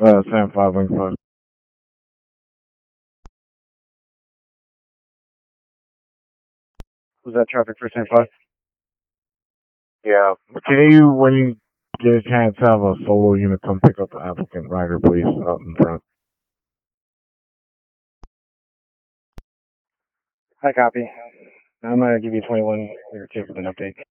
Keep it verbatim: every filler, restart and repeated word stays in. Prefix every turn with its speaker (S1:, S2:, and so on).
S1: Uh, Sam five Link five. Was that traffic for Sam five? Yeah. Can you, when you get a chance, have a solo unit come pick up the applicant rider, please, out in front?
S2: High copy. I'm gonna give you twenty-one here too with an update.